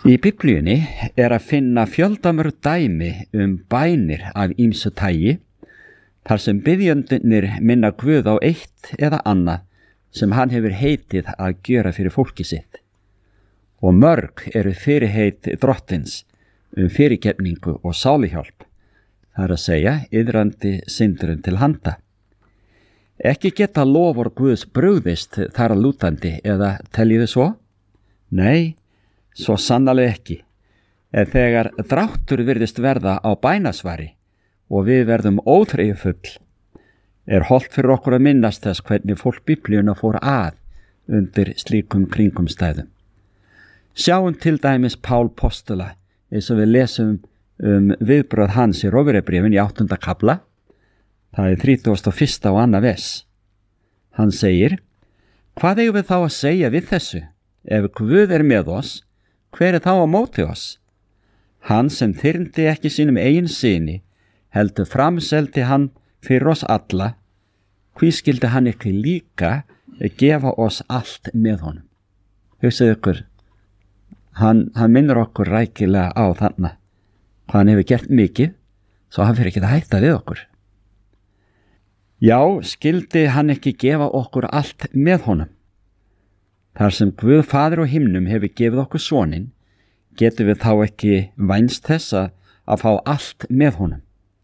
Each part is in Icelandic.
Í Biblíunni að finna fjöldamörg dæmi bænir af ýmsu tagi, þar sem biðjendurnir minna Guð á eitt eða annað sem hann hefur heitið að gjöra fyrir fólki sitt. Og mörg eru fyrirheit drottins fyrirgefningu og sálihjálp, það að segja iðrandi syndurum til handa. Ekki geta lofur Guðs brugðist þar að lútandi eða teljiðu svo? Nei, svo sannarlega ekki. En þegar dráttur virðist verða á bænasvari og við verðum óþreyjufull, hollt fyrir okkur að minnast þess hvernig fólk Biblíuna fór að undir slíkum kringumstæðum. Sjáum til dæmis Pál postula, eins og við lesum viðbrögð hans í Rómverjabréfinu í 8. kafla, það 31. og 2. vers. Hann segir: Hvað eigum við þá að segja við þessu? Ef Guð með oss, hver þá á móti oss? Hann sem þyrmdi ekki sínum eigin syni, heldur framseldi hann fyrir oss alla, hví skyldi hann ekki líka gefa oss allt með honum? Hugsaðu ykkur, hann minnir okkur rækilega á þarna, hvað hann hefur gert mikið, svo hann fyrir ekki að hætta við okkur. Já, skyldi hann ekki gefa okkur allt með honum? Þar sem Guð Faðir á himnum hefur gefið okkur soninn, getum við þá ekki vænst þess að fá allt með honum.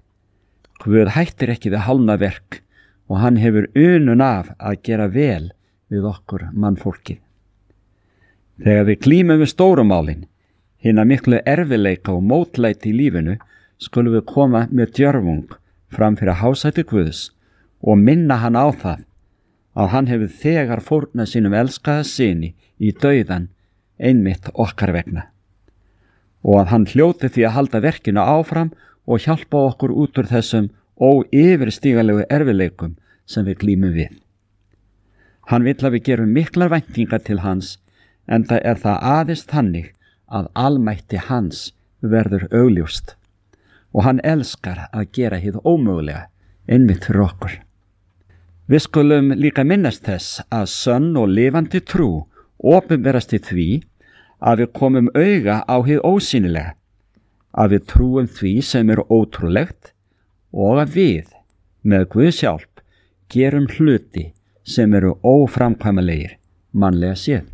Guð hættir ekki við hálfnaverk og hann hefur unun af að gera vel við okkur mannfólkið. Þegar við glímum við stórumálin, hina miklu erfiðleika og mótlæti í lífinu, skulum við koma með djörfung fram fyrir hásæti Guðs og minna hann á það að hann hefur þegar fórnað sínum elskaða syni í dauðan einmitt okkar vegna, og að hann hljóti því að halda verkinu áfram og hjálpa okkur út úr þessum óyfirstígalegu erfiðleikum sem við glímum við. Hann vill að við gerum miklar væntingar til hans, enda það aðeins þannig að almætti hans verður augljóst, og hann elskar að gera hið ómögulega einmitt fyrir okkur. Við skulum líka minnast þess að sönn og lifandi trú opinberast í því að við komum auga á hið ósýnilega, að við trúum því sem ótrúlegt og að við, með Guðs hjálp, gerum hluti sem óframkvæmanlegir, mannlega séð.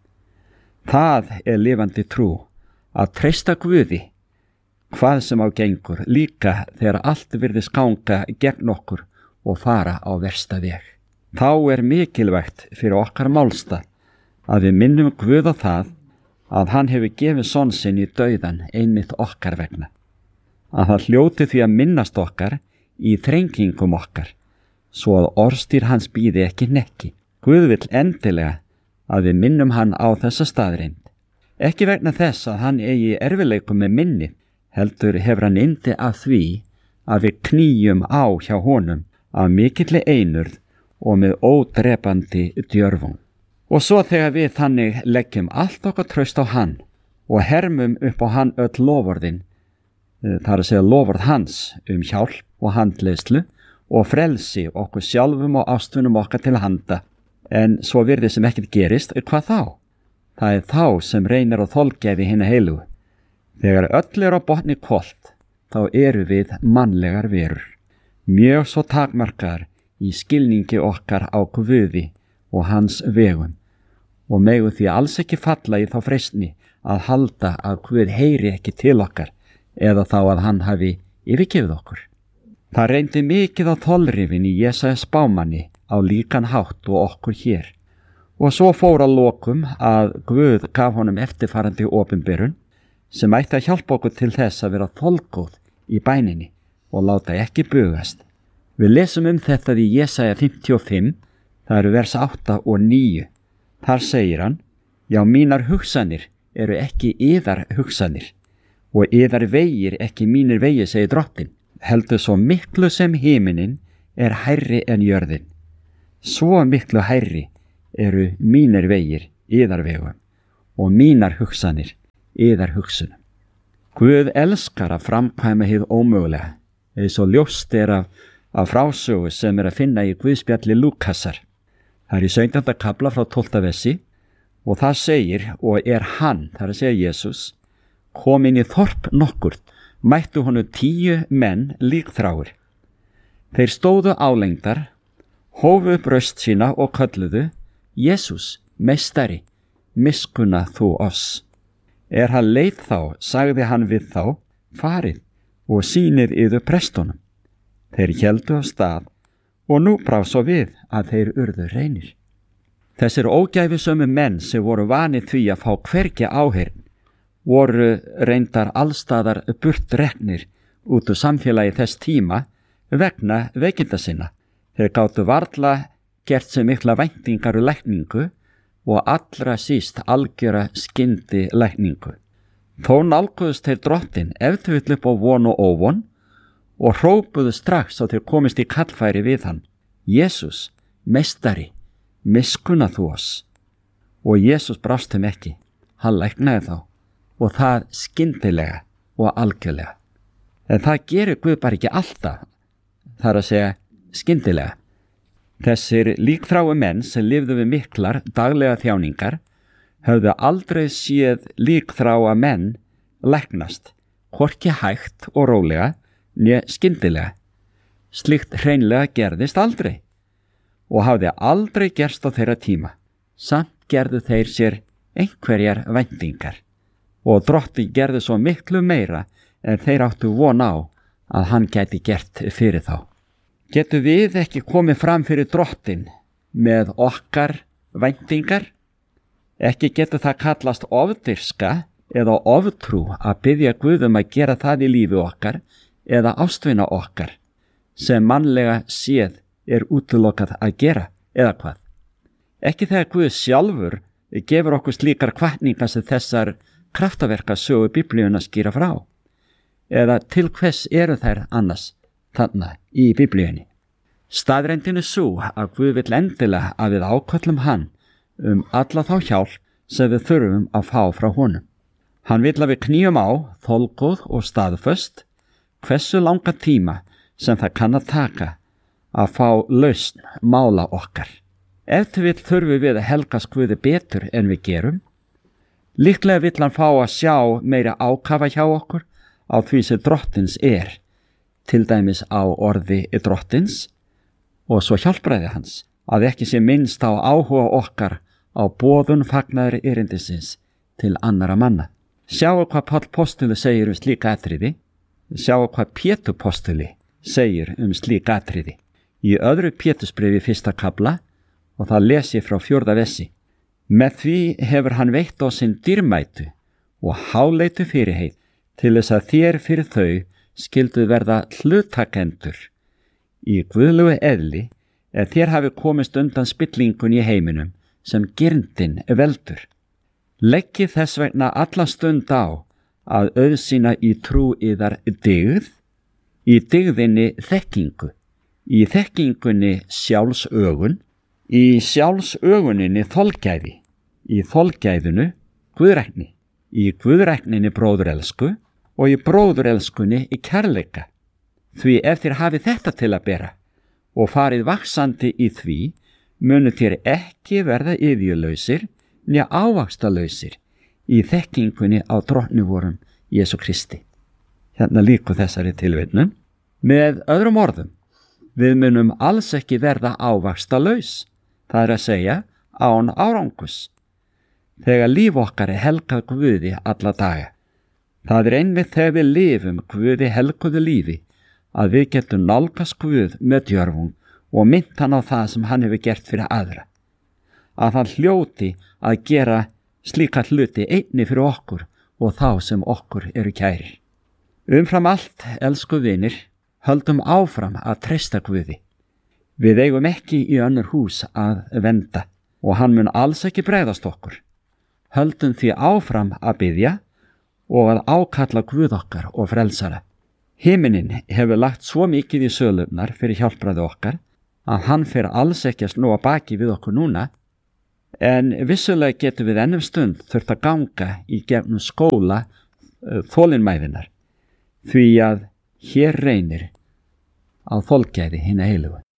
Það lifandi trú, að treysta Guði, hvað sem á gengur, líka þegar allt virðist ganga gegn okkur og fara á versta veg. Þá mikilvægt fyrir okkar málstað að við minnum Guð á það að hann hefur gefið son sinn í dauðan einmitt okkar vegna, að það hljóti því að minnast okkar í þrengingum okkar, svo að orðstýr hans bíði ekki hnekki. Guð vill endilega að við minnum hann á þessa staðreind, ekki vegna þess að hann eigi erfiðleikum með minni, heldur hefur hann yndi af því að við knýjum á hjá honum af mikilli einurð og með ódrepandi djörfung. Og svo þegar við þannig leggjum allt okkar traust á hann og hermum upp á hann öll loforðin, það að segja loforð hans hjálp og handleiðslu og frelsi okkur sjálfum og ástfunum okkar til handa, en svo virðist sem ekkert gerist, hvað þá? Það þá sem reynir á þolgæði hina heilugu. Þegar öll á botni hvolft, þá við mannlegar verur, mjög svo takmarkaðar í skilningi okkar á Guði og hans vegum, og megum því alls ekki falla í þá freistni að halda að Guð heyri ekki til okkar eða þá að hann hafi yfirgefið okkur. Það reyndi mikið á þolrifin í Jesaja spámanni á líkan hátt og okkur hér, og svo fór að lokum að Guð gaf honum eftirfarandi opinberun sem ætti að hjálpa okkur til þess að vera þolgóð í bæninni og láta ekki bugast. Við lesum þetta í Jesaja 55, það vers 8 og 9. Þar segir hann: Já, mínar hugsanir ekki yðar hugsanir, og yðar vegir ekki mínir vegir, segir drottinn. Heldur svo miklu sem himinin hærri en jörðin, svo miklu hærri mínir vegir yðar vegum, og mínar hugsanir yðar hugsunum. Guð elskar að framkvæma hið ómögulega, eins og ljóst af frásögu sem að finna í Guðspjalli Lúkasar. Það í 17. kafla frá 12. versi, Og það segir, og hann, það að segja Jesús, kom inn í þorp nokkurt, mættu honum 10 menn líkþráir. Þeir stóðu álengdar, hófu upp röst sína og kölluðu, Jesús, meistari, miskunna þú oss. Hann leit þá, sagði hann við þá, farið og sýnið yður prestunum. Þeir héldu af stað og nú brá svo við að þeir urðu reynir. Þessir ógæfisömu menn sem voru vanið því að fá hvergi áheyrn voru reyndar allstaðar burt reknir út úr samfélagi þess tíma vegna veikinda sinna. Þeir gátu varla gert sem mikla væntingar lækningu og allra síst algjöra skyndi lækningu. Þó nálguðust þeir drottinn ef þau vill upp á von og óvon og hrópuðu strax á þeir komist í kallfæri við hann. Jesús, meistari, miskunna þú oss. Og Jesús brást þeim ekki. Hann læknaði þá og það skyndilega og algjörlega. En það gerir Guð bara ekki alltaf, það að segja skyndilega. Þessir líkþráu menn sem lifðu við miklar daglega þjáningar höfðu aldrei séð líkþráa menn læknast, hvorki hægt og rólega né skyndilega. Slíkt hreinlega gerðist aldrei og hafði aldrei gerst á þeirra tíma. Samt gerðu þeir sér einhverjar væntingar og drottinn gerði svo miklu meira en þeir áttu von á að hann gæti gert fyrir þá. Getum við ekki komið fram fyrir drottinn með okkar væntingar? Ekki getur það kallast ofdirska eða oftrú að biðja Guð að gera það í lífi okkar eða ástvina okkar sem mannlega séð útilokað að gera eða hvað. Ekki þegar Guð sjálfur gefur okkur slíkar hvatningar sem þessar kraftaverka sögu Biblíuna skýra frá. Eða til hvers eru þær annars þarna í Biblíunni? Staðreyndin sú að Guð vill endilega að við áköllum hann alla þá hjálp sem við þurfum að fá frá honum. Hann vill að við knýjum á, þolgóð og staðföst, hversu langa tíma sem það kann að taka að fá lausn mála okkar. Ef til vill þurfum við að helgast Guði betur en við gerum. Líklega vill hann fá að sjá meira ákafa hjá okkur á því sem drottins til dæmis á orði drottins og svo hjálpræði hans, að ekki sé minnst á áhuga okkar á boðun fagnaðri erindisins til annara manna. Sjáu hvað Páll postuli segir slík atriði, sjáu hvað Pétur postuli segir slík atriði. Í öðru Pétursbréfi 1. kafla og það les ég frá 4. versi. Með því hefur hann veitt á sinn dýrmætu og háleitu fyrirheit til þess að þér fyrir þau skyldu verða hlutakendur í guðlegu eðli þér hafi komist undan spillingun í heiminum sem girndin veldur. Leggið þess vegna alla stund á að auðsýna í trú yðar dygð, í dygðinni þekkingu, í þekkingunni sjálfsögun, í sjálfsöguninni þolgæði, í þolgæðinu guðrækni, í guðrækninni bróðurelsku og í bróðurelskunni í kærleika. Því ef þér hafið þetta til að bera og farið vaxandi í því, munu þér ekki verða iðjulausir né ávaxtalausir í þekkingunni á drottni vorum Jesú Kristi. Hérna líku þessari tilvitnun. Með öðrum orðum, við munum alls ekki verða ávaxtalaus, það að segja án árangus, þegar líf okkar helgað Guði alla daga. Það einmitt þegar við lifum Guði helguðu lífi að við getum nálgast Guð með djörfung og minnt hann á það sem hann hefur gert fyrir aðra. Að hann hljóti að gera slíka hluti einni fyrir okkur og þá sem okkur eru kærir. Umfram allt, elsku vinir, höldum áfram að treysta Guði. Við eigum ekki í önnur hús að venda og hann mun alls ekki bregðast okkur. Höldum því áfram að biðja og að ákalla Guð okkar og frelsara. Himinin hefur lagt svo mikið í sölurnar fyrir hjálpraði okkar að hann fer alls ekki að snúa baki við okkur núna, en vissulega getum við ennum stund þurft að ganga í gegnum skóla þolinmæðinar, því að hér reynir á þolgæði hinna heilugu.